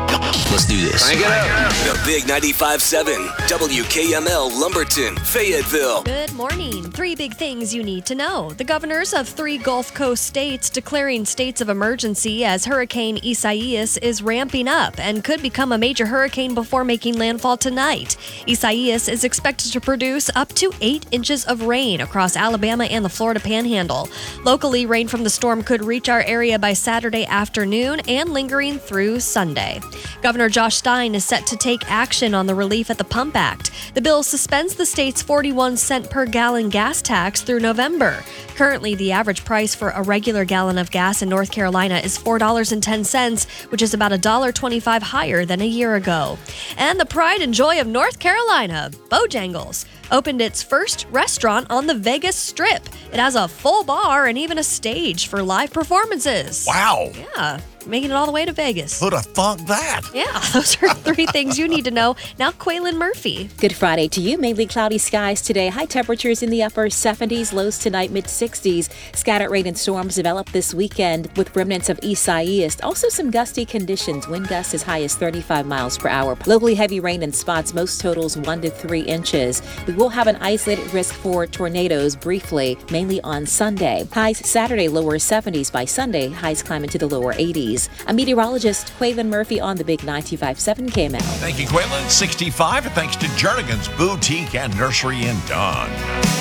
Let's do this. Crank it up. The Big 95.7, WKML Lumberton, Fayetteville. Good morning. 3 big things you need to know. The governors of 3 Gulf Coast states declaring states of emergency as Hurricane Isaias is ramping up and could become a major hurricane before making landfall tonight. Isaias is expected to produce up to 8 inches of rain across Alabama and the Florida Panhandle. Locally, rain from the storm could reach our area by Saturday afternoon and lingering through Sunday. Governor Josh Stein is set to take action on the Relief at the Pump Act. The bill suspends the state's 41-cent per gallon gas tax through November. Currently, the average price for a regular gallon of gas in North Carolina is $4.10, which is about $1.25 higher than a year ago. And the pride and joy of North Carolina, Bojangles, opened its first restaurant on the Vegas Strip. It has a full bar and even a stage for live performances. Wow. Yeah, making it all the way to Vegas. Who'd have thought that? Yeah, those are 3 things you need to know. Now, Quaylen Murphy. Good Friday to you. Mainly cloudy skies today. High temperatures in the upper 70s, lows tonight mid-60s. Scattered rain and storms develop this weekend with remnants of Isaias. Also some gusty conditions. Wind gusts as high as 35 miles per hour. Locally heavy rain in spots. Most totals 1 to 3 inches. We will have an isolated risk for tornadoes briefly, mainly on Sunday. Highs Saturday lower 70s. By Sunday, highs climb into the lower 80s. I'm meteorologist Quaylen Murphy on the Big 95.7 KML. Thank you, Quaylen. 65, and thanks to Jernigan's Boutique and Nursery in Dunn.